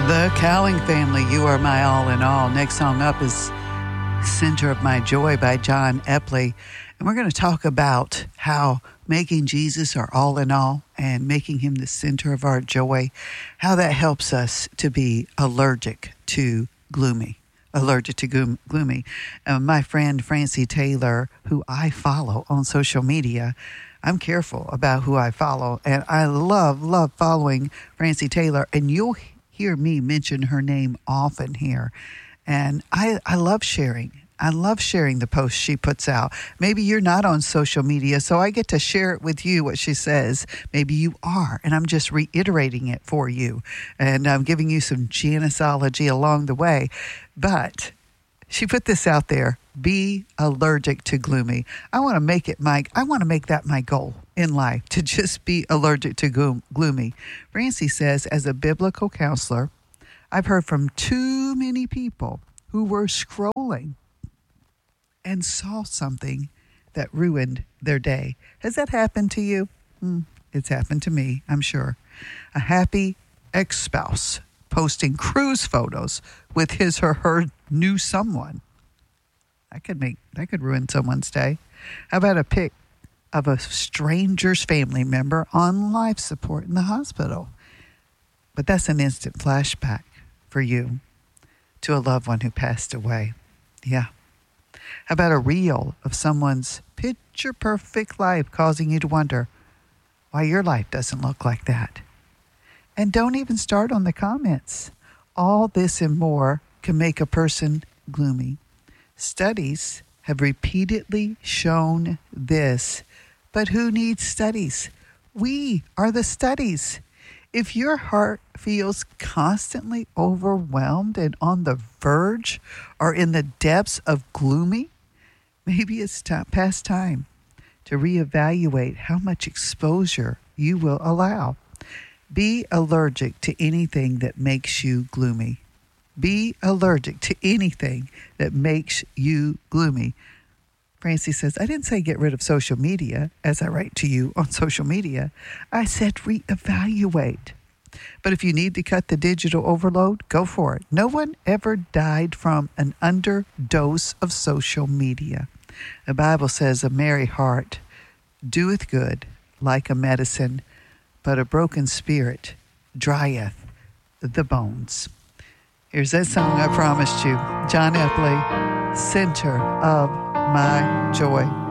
The Cowling Family, You Are My All in All. Next song up is Center of My Joy by John Epley. And we're going to talk about how making Jesus our all in all and making him the center of our joy, how that helps us to be allergic to gloomy. My friend Francie Taylor, who I follow on social media, I'm careful about who I follow. And I love following Francie Taylor. And you'll hear me mention her name often here. And I love sharing. I love sharing the posts she puts out. Maybe you're not on social media, so I get to share it with you, what she says. Maybe you are, and I'm just reiterating it for you. And I'm giving you some Janisology along the way. But she put this out there, be allergic to gloomy. I want to make that my goal in life, to just be allergic to gloomy. Francie says, as a biblical counselor, I've heard from too many people who were scrolling and saw something that ruined their day. Has that happened to you? It's happened to me, I'm sure. A happy ex-spouse posting cruise photos with his or her new someone. That could ruin someone's day. How about a pic of a stranger's family member on life support in the hospital? But that's an instant flashback for you to a loved one who passed away. Yeah. How about a reel of someone's picture-perfect life causing you to wonder why your life doesn't look like that? And don't even start on the comments. All this and more can make a person gloomy. Studies have repeatedly shown this, but who needs studies? We are the studies. If your heart feels constantly overwhelmed and on the verge or in the depths of gloomy, maybe it's past time to reevaluate how much exposure you will allow. Be allergic to anything that makes you gloomy. Be allergic to anything that makes you gloomy. Francie says, I didn't say get rid of social media as I write to you on social media. I said reevaluate. But if you need to cut the digital overload, go for it. No one ever died from an underdose of social media. The Bible says a merry heart doeth good like a medicine, but a broken spirit drieth the bones. Here's that song I promised you. John Epley, Center of My Joy.